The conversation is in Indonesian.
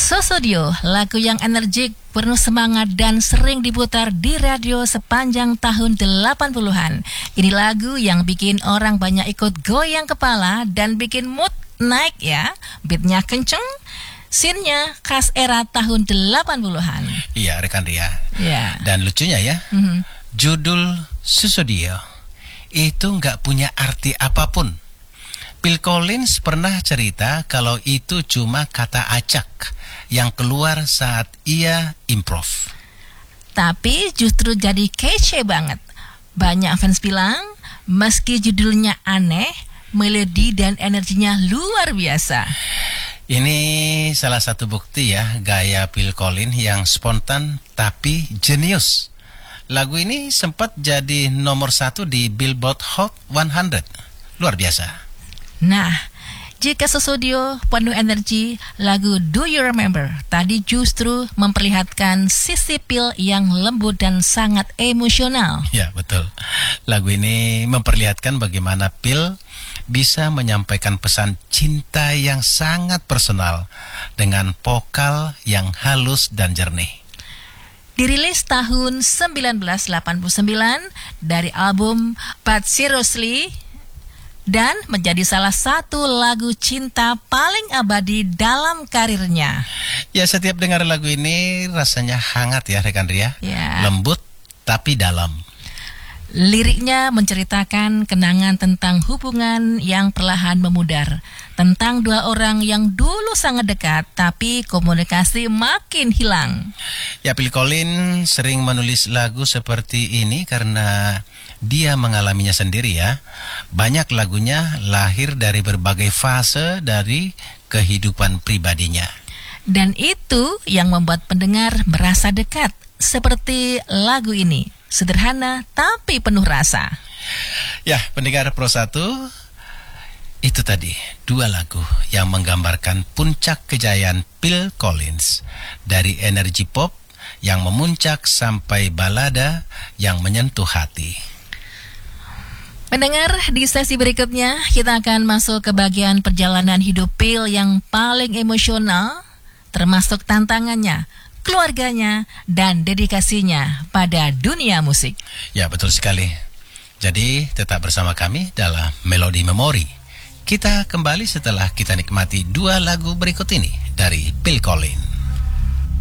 Sussudio, lagu yang energik, penuh semangat dan sering diputar di radio sepanjang tahun 80-an. Ini lagu yang bikin orang banyak ikut goyang kepala dan bikin mood naik ya. Beatnya kenceng, scene-nya khas era tahun 80-an. Iya, rekan Ria. Ya. Dan lucunya ya, judul Sussudio itu nggak punya arti apapun. Phil Collins pernah cerita kalau itu cuma kata acak yang keluar saat ia improv. Tapi justru jadi kece banget. Banyak fans bilang, meski judulnya aneh, melodi dan energinya luar biasa. Ini salah satu bukti ya, gaya Phil Collins yang spontan tapi jenius. Lagu ini sempat jadi nomor 1 di Billboard Hot 100. Luar biasa. Nah, jika Sussudio penuh energi, lagu Do You Remember tadi justru memperlihatkan sisi Phil yang lembut dan sangat emosional. Ya, betul. Lagu ini memperlihatkan bagaimana Phil bisa menyampaikan pesan cinta yang sangat personal dengan vokal yang halus dan jernih. Dirilis tahun 1989 dari album But Seriously dan menjadi salah satu lagu cinta paling abadi dalam karirnya. Ya, setiap dengar lagu ini rasanya hangat ya rekan Ria. Ya. Lembut tapi dalam. Liriknya menceritakan kenangan tentang hubungan yang perlahan memudar, tentang dua orang yang dulu sangat dekat tapi komunikasi makin hilang. Ya, Phil Collins sering menulis lagu seperti ini karena dia mengalaminya sendiri ya. Banyak lagunya lahir dari berbagai fase dari kehidupan pribadinya. Dan itu yang membuat pendengar merasa dekat, seperti lagu ini. Sederhana tapi penuh rasa. Ya, pendengar Pro 1, itu tadi dua lagu yang menggambarkan puncak kejayaan Phil Collins. Dari energi pop yang memuncak sampai balada yang menyentuh hati. Pendengar, di sesi berikutnya kita akan masuk ke bagian perjalanan hidup Phil yang paling emosional, termasuk tantangannya, keluarganya, dan dedikasinya pada dunia musik. Ya, betul sekali. Jadi tetap bersama kami dalam Melodi Memori. Kita kembali setelah kita nikmati dua lagu berikut ini dari Phil Collins.